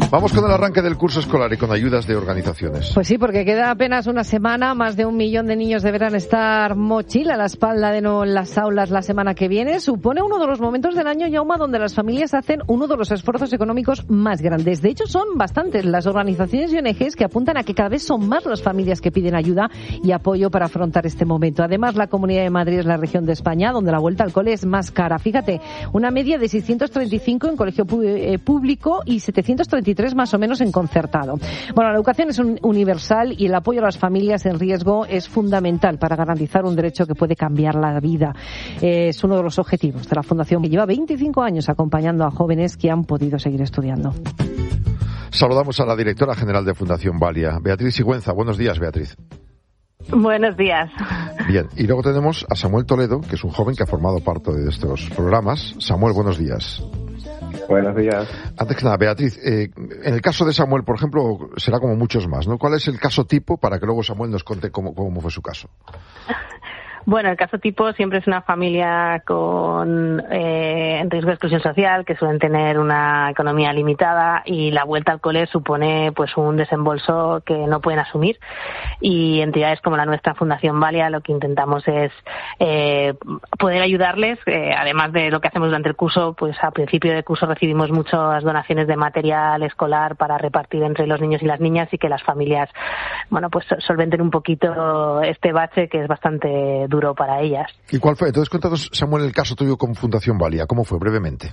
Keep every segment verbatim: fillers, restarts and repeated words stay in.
Vamos con el arranque del curso escolar y con ayudas de organizaciones. Pues sí, porque queda apenas una semana, más de un millón de niños deberán estar mochila a la espalda de nuevo en las aulas la semana que viene. Supone uno de los momentos del año, Jaume, donde las familias hacen uno de los esfuerzos económicos más grandes. De hecho, son bastantes las organizaciones y O N Ges que apuntan a que cada vez son más las familias que piden ayuda y apoyo para afrontar este momento. Además, la Comunidad de Madrid es la región de España donde la vuelta al cole es más cara. Fíjate, una media de seiscientos treinta y cinco en colegio público y setecientos treinta y tres más o menos en concertado. Bueno, la educación es un universal y el apoyo a las familias en riesgo es fundamental para garantizar un derecho que puede cambiar la vida. Eh, es uno de los objetivos de la Fundación, que lleva veinticinco años acompañando a jóvenes que han podido seguir estudiando. Saludamos a la directora general de Fundación Valia, Beatriz Sigüenza. Buenos días, Beatriz. Buenos días. Bien, y luego tenemos a Samuel Toledo, que es un joven que ha formado parte de estos programas. Samuel, buenos días. Buenos días. Antes que nada, Beatriz, eh, en el caso de Samuel, por ejemplo, será como muchos más, ¿no? ¿Cuál es el caso tipo para que luego Samuel nos cuente cómo, cómo fue su caso? Bueno, el caso tipo siempre es una familia con eh, en riesgo de exclusión social, que suelen tener una economía limitada, y la vuelta al cole supone pues un desembolso que no pueden asumir. Y entidades como la nuestra, Fundación Valia, lo que intentamos es eh, poder ayudarles. Eh, además de lo que hacemos durante el curso, pues a principio de curso recibimos muchas donaciones de material escolar para repartir entre los niños y las niñas, y que las familias, bueno, pues solventen un poquito este bache que es bastante duro para ellas. ¿Y cuál fue? Entonces, cuéntanos, Samuel, el caso tuyo con Fundación Valia. ¿Cómo fue, brevemente?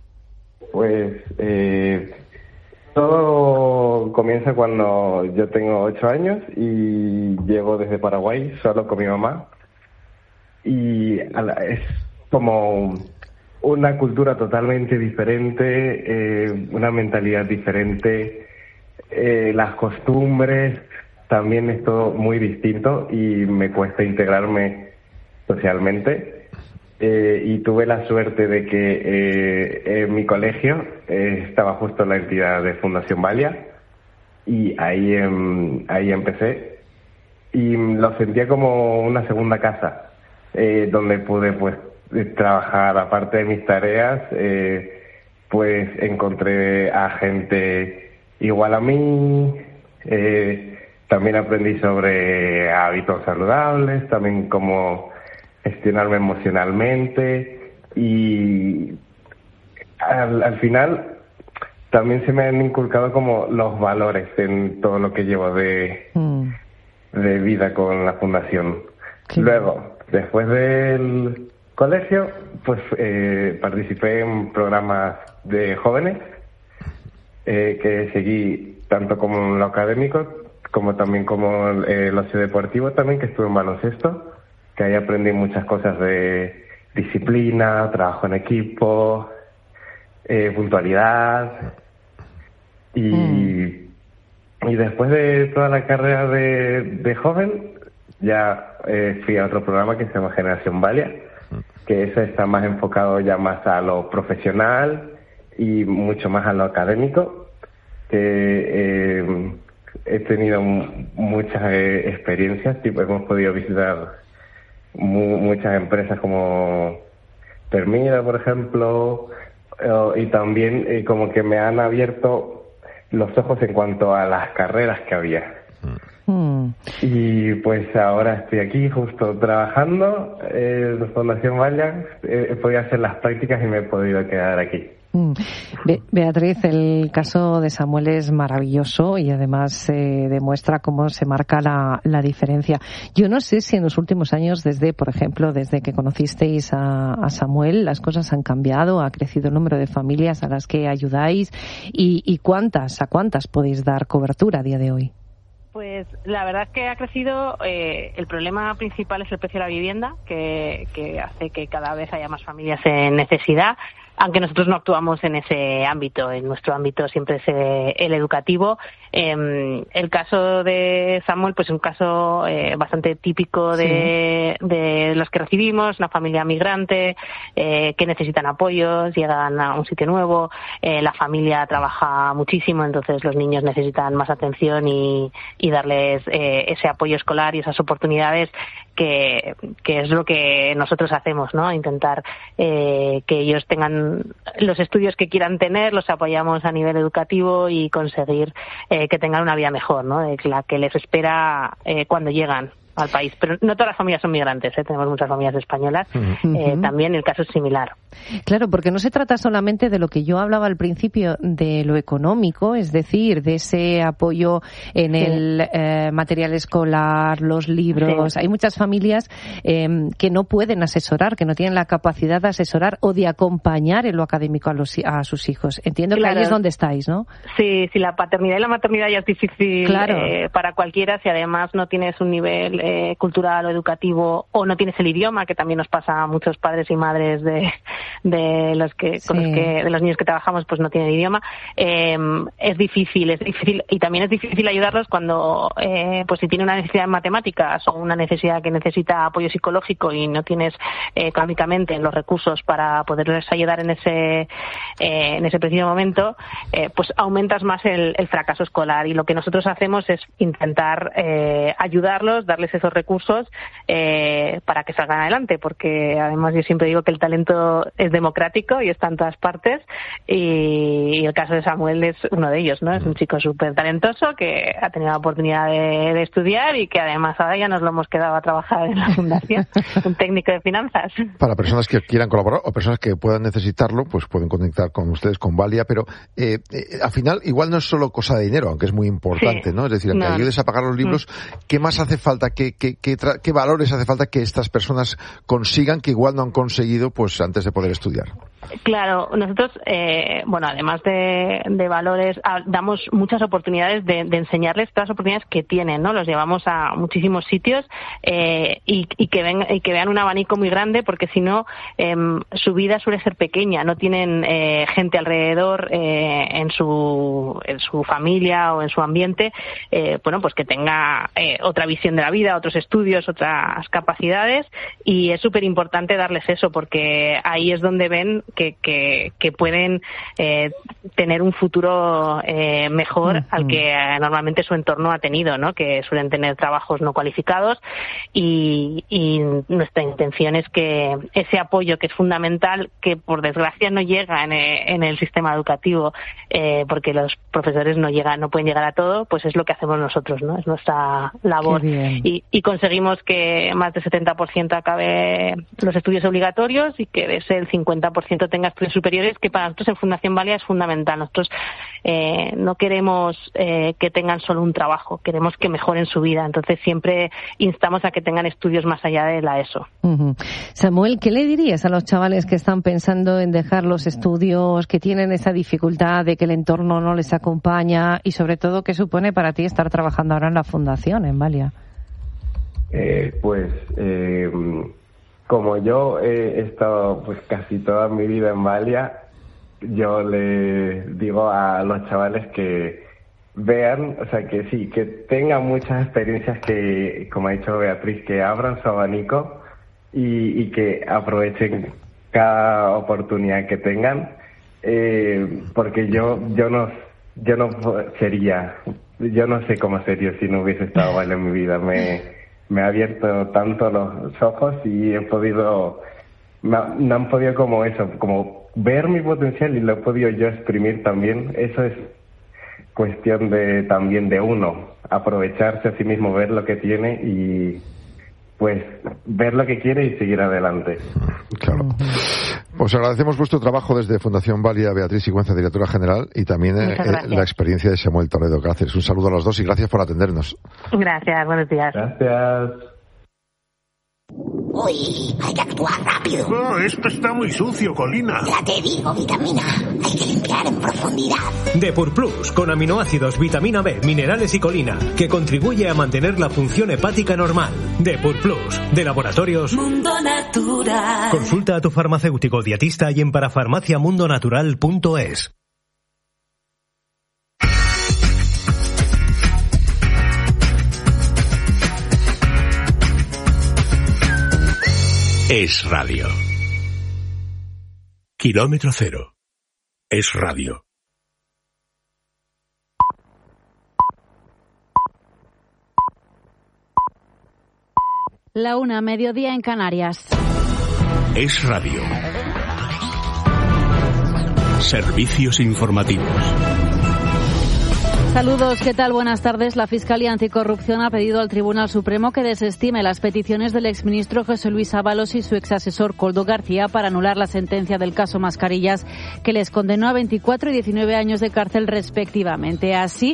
Pues eh, todo comienza cuando yo tengo ocho años y llego desde Paraguay solo con mi mamá. Y es como una cultura totalmente diferente, eh, una mentalidad diferente, eh, las costumbres, también es todo muy distinto y me cuesta integrarme socialmente. Eh, y tuve la suerte de que eh, en mi colegio eh, estaba justo la entidad de Fundación Valia y ahí, eh, ahí empecé y lo sentía como una segunda casa, eh, donde pude pues trabajar aparte de mis tareas, eh, pues encontré a gente igual a mí, eh, también aprendí sobre hábitos saludables, también cómo gestionarme emocionalmente y al, al final también se me han inculcado como los valores en todo lo que llevo de, mm. de vida con la fundación. Sí. Luego, después del colegio, pues eh, participé en programas de jóvenes eh, que seguí tanto como en lo académico como también como eh, el ocio deportivo también, que estuve en baloncesto, que ahí aprendí muchas cosas de disciplina, trabajo en equipo, eh, puntualidad y, mm. y después de toda la carrera de, de joven ya eh, fui a otro programa que se llama Generación Valia, que ese está más enfocado ya más a lo profesional y mucho más a lo académico, que eh, he tenido muchas eh, experiencias, tipo hemos podido visitar mu- muchas empresas como Permira, por ejemplo, eh, y también eh, como que me han abierto los ojos en cuanto a las carreras que había. Mm. Y pues ahora estoy aquí justo trabajando en eh, Fundación Valia, he podido hacer las prácticas y me he podido quedar aquí. Be- Beatriz, el caso de Samuel es maravilloso y además eh, demuestra cómo se marca la, la diferencia. Yo no sé si en los últimos años, desde, por ejemplo, desde que conocisteis a, a Samuel, las cosas han cambiado, ha crecido el número de familias a las que ayudáis y, y cuántas, a cuántas podéis dar cobertura a día de hoy. Pues la verdad es que ha crecido. Eh, el problema principal es el precio de la vivienda, que, que hace que cada vez haya más familias en necesidad, aunque nosotros no actuamos en ese ámbito. En nuestro ámbito siempre es eh, el educativo. Eh, el caso de Samuel, pues es un caso eh, bastante típico de, sí. de los que recibimos, una familia migrante eh, que necesitan apoyos, llegan a un sitio nuevo, eh, la familia trabaja muchísimo, entonces los niños necesitan más atención y, y darles eh, ese apoyo escolar y esas oportunidades que, que es lo que nosotros hacemos, ¿no? Intentar eh, que ellos tengan con los estudios que quieran tener, los apoyamos a nivel educativo y conseguir eh, que tengan una vida mejor, ¿no? De la que les espera eh, cuando llegan al país. Pero no todas las familias son migrantes, ¿eh? Tenemos muchas familias españolas. Uh-huh. Eh, también el caso es similar. Claro, porque no se trata solamente de lo que yo hablaba al principio, de lo económico, es decir, de ese apoyo en sí. el eh, material escolar, los libros. Sí. Hay muchas familias eh, que no pueden asesorar, que no tienen la capacidad de asesorar o de acompañar en lo académico a, los, a sus hijos. Entiendo claro. que ahí es donde estáis, ¿no? Sí, sí, la paternidad y la maternidad ya es difícil claro. eh, para cualquiera si además no tienes un nivel eh, cultural o educativo o no tienes el idioma, que también nos pasa a muchos padres y madres de, de los que sí. con los que de los niños que trabajamos, pues no tienen idioma. Eh, es difícil, es difícil y también es difícil ayudarlos cuando, eh, pues si tiene una necesidad en matemáticas o una necesidad que necesita apoyo psicológico y no tienes eh, económicamente los recursos para poderles ayudar en ese eh, en ese preciso momento, eh, pues aumentas más el, el fracaso escolar y lo que nosotros hacemos es intentar eh, ayudarlos, darles esos recursos eh, para que salgan adelante, porque además yo siempre digo que el talento es democrático y está en todas partes y, y el caso de Samuel es uno de ellos, ¿no? Es un chico súper talentoso que ha tenido la oportunidad de, de estudiar y que además ahora ya nos lo hemos quedado a trabajar en la fundación, un técnico de finanzas. Para personas que quieran colaborar o personas que puedan necesitarlo, pues pueden conectar con ustedes, con Valia, pero eh, eh, al final igual no es solo cosa de dinero, aunque es muy importante, sí. ¿no? Es decir, aunque no. ayudes a pagar los libros, mm. ¿qué más hace falta? ¿Qué, qué, qué, tra- ¿Qué valores hace falta que estas personas consigan que igual no han conseguido pues antes de poder estudiar? Claro, nosotros, eh, bueno, además de, de valores, a, damos muchas oportunidades de, de enseñarles todas las oportunidades que tienen, ¿no? Los llevamos a muchísimos sitios eh, y, y, que ven, y que vean un abanico muy grande, porque si no, eh, su vida suele ser pequeña, no tienen eh, gente alrededor eh, en su en su familia o en su ambiente, eh, bueno, pues que tenga eh, otra visión de la vida, otros estudios, otras capacidades, y es súper importante darles eso, porque ahí es donde ven que, que, que pueden eh, tener un futuro eh, mejor uh-huh. al que eh, normalmente su entorno ha tenido, ¿no? Que suelen tener trabajos no cualificados y, y nuestra intención es que ese apoyo, que es fundamental, que por desgracia no llega en, en el sistema educativo eh, porque los profesores no llegan, no pueden llegar a todo, pues es lo que hacemos nosotros, ¿no? Es nuestra labor y, y conseguimos que más del setenta por ciento acabe los estudios obligatorios y que de ese el cincuenta por ciento tenga estudios superiores, que para nosotros en Fundación Valia es fundamental. Nosotros eh, no queremos eh, que tengan solo un trabajo, queremos que mejoren su vida. Entonces siempre instamos a que tengan estudios más allá de la ESO. Uh-huh. Samuel, ¿qué le dirías a los chavales que están pensando en dejar los estudios, que tienen esa dificultad de que el entorno no les acompaña y sobre todo qué supone para ti estar trabajando ahora en la Fundación, en Valia? Eh, pues eh, como yo he estado pues casi toda mi vida en Valia, yo le digo a los chavales que vean, o sea, que sí, que tengan muchas experiencias, que, como ha dicho Beatriz, que abran su abanico y, y que aprovechen cada oportunidad que tengan, eh, porque yo yo no yo no sería, yo no sé cómo sería si no hubiese estado Valia en mi vida. Me me ha abierto tanto los ojos y he podido, me, me han podido como eso, como ver mi potencial y lo he podido yo exprimir también. Eso es cuestión de también de uno, aprovecharse a sí mismo, ver lo que tiene y pues ver lo que quiere y seguir adelante. Claro. Os agradecemos vuestro trabajo desde Fundación Valia, Beatriz Sigüenza, directora general, y también eh, la experiencia de Samuel Toledo Cáceres. Un saludo a los dos y gracias por atendernos. Gracias, buenos días. Gracias. Uy, hay que actuar rápido. Oh, esto está muy sucio, Colina. Ya te digo, vitamina. Hay que limpiar en profundidad. Depur Plus, con aminoácidos, vitamina B, minerales y colina, que contribuye a mantener la función hepática normal. Depur Plus, de Laboratorios Mundo Natural. Consulta a tu farmacéutico dietista y en parafarmaciamundonatural punto es. Es radio. Kilómetro cero. Es radio. La una, mediodía en Canarias. Es radio. Servicios informativos. Saludos, ¿qué tal? Buenas tardes. La Fiscalía Anticorrupción ha pedido al Tribunal Supremo que desestime las peticiones del exministro José Luis Ábalos y su exasesor Koldo García para anular la sentencia del caso Mascarillas, que les condenó a veinticuatro y diecinueve años de cárcel respectivamente. Así,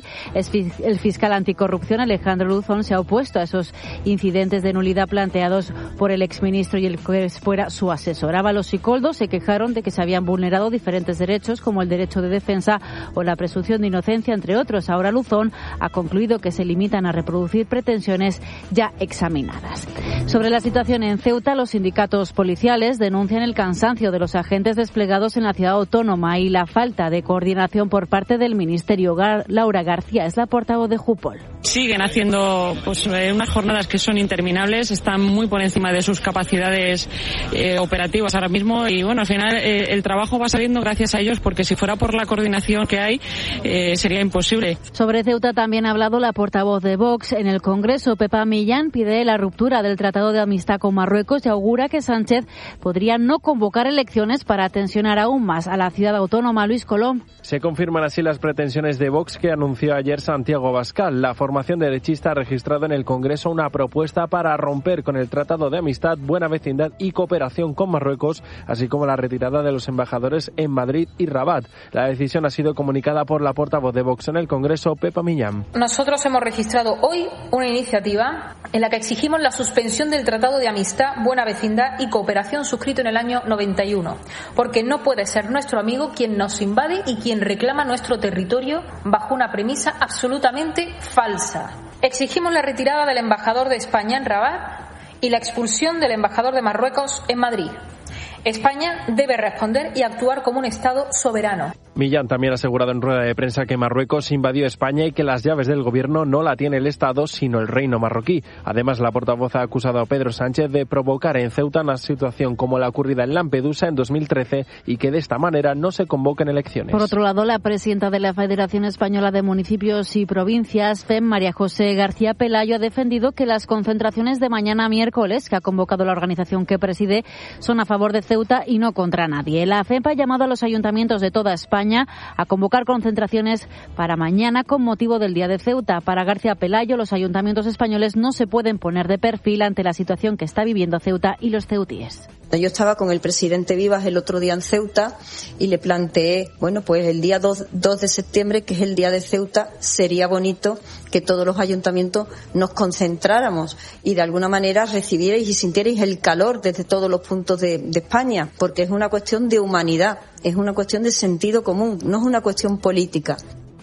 el fiscal anticorrupción Alejandro Luzón se ha opuesto a esos incidentes de nulidad planteados por el exministro y el que fuera su asesor. Ábalos y Koldo se quejaron de que se habían vulnerado diferentes derechos, como el derecho de defensa o la presunción de inocencia, entre otros. Ahora Luzón ha concluido que se limitan a reproducir pretensiones ya examinadas. Sobre la situación en Ceuta, los sindicatos policiales denuncian el cansancio de los agentes desplegados en la ciudad autónoma y la falta de coordinación por parte del Ministerio. Laura García es la portavoz de Jupol. Siguen haciendo pues unas jornadas que son interminables, están muy por encima de sus capacidades eh, operativas ahora mismo y bueno, al final eh, el trabajo va saliendo gracias a ellos, porque si fuera por la coordinación que hay eh, sería imposible. Sobre Ceuta también ha hablado la portavoz de Vox en el Congreso. Pepa Millán pide la ruptura del Tratado de Amistad con Marruecos y augura que Sánchez podría no convocar elecciones para tensionar aún más a la ciudad autónoma. Luis Colom. Se confirman así las pretensiones de Vox que anunció ayer Santiago Abascal. La formación derechista ha registrado en el Congreso una propuesta para romper con el Tratado de Amistad, Buena Vecindad y Cooperación con Marruecos, así como la retirada de los embajadores en Madrid y Rabat. La decisión ha sido comunicada por la portavoz de Vox en el Congreso, Pepa Millán. Nosotros hemos registrado hoy una iniciativa en la que exigimos la suspensión del Tratado de Amistad, Buena Vecindad y Cooperación suscrito en el año noventa y uno, porque no puede ser nuestro amigo quien nos invade y quien reclama nuestro territorio bajo una premisa absolutamente falsa. Exigimos la retirada del embajador de España en Rabat y la expulsión del embajador de Marruecos en Madrid. España debe responder y actuar como un Estado soberano. Millán también ha asegurado en rueda de prensa que Marruecos invadió España y que las llaves del gobierno no la tiene el Estado, sino el reino marroquí. Además, la portavoz ha acusado a Pedro Sánchez de provocar en Ceuta una situación como la ocurrida en Lampedusa en dos mil trece y que de esta manera no se convoquen elecciones. Por otro lado, la presidenta de la Federación Española de Municipios y Provincias, F E M, María José García Pelayo, ha defendido que las concentraciones de mañana miércoles, que ha convocado la organización que preside, son a favor de Ceuta y no contra nadie. La F E M ha llamado a los ayuntamientos de toda España a convocar concentraciones para mañana con motivo del Día de Ceuta. Para García Pelayo, los ayuntamientos españoles no se pueden poner de perfil ante la situación que está viviendo Ceuta y los ceutíes. Yo estaba con el presidente Vivas el otro día en Ceuta y le planteé, bueno, pues el día dos de septiembre, que es el Día de Ceuta, sería bonito que todos los ayuntamientos nos concentráramos y de alguna manera recibierais y sintierais el calor desde todos los puntos de, de España, porque es una cuestión de humanidad, es una cuestión de sentido común, no es una cuestión política.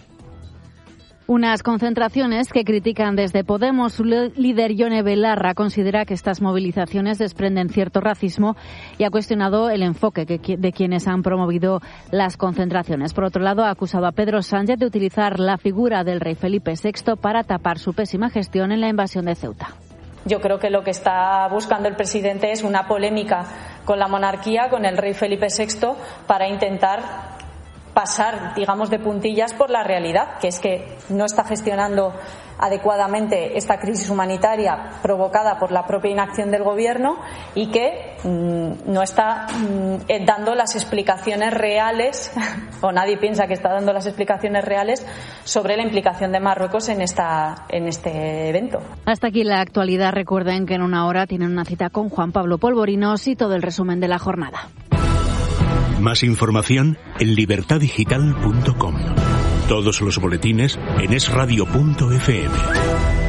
Unas concentraciones que critican desde Podemos. Su líder, Ione Belarra, considera que estas movilizaciones desprenden cierto racismo y ha cuestionado el enfoque que, de quienes han promovido las concentraciones. Por otro lado, ha acusado a Pedro Sánchez de utilizar la figura del rey Felipe sexto para tapar su pésima gestión en la invasión de Ceuta. Yo creo que lo que está buscando el presidente es una polémica con la monarquía, con el rey Felipe sexto, para intentar pasar, digamos, de puntillas por la realidad, que es que no está gestionando adecuadamente esta crisis humanitaria provocada por la propia inacción del gobierno y que mmm, no está mmm, dando las explicaciones reales, o nadie piensa que está dando las explicaciones reales sobre la implicación de Marruecos en esta en este evento. Hasta aquí la actualidad. Recuerden que en una hora tienen una cita con Juan Pablo Polvorinos y todo el resumen de la jornada. Más información en libertad digital punto com. Todos los boletines en es radio punto efe eme.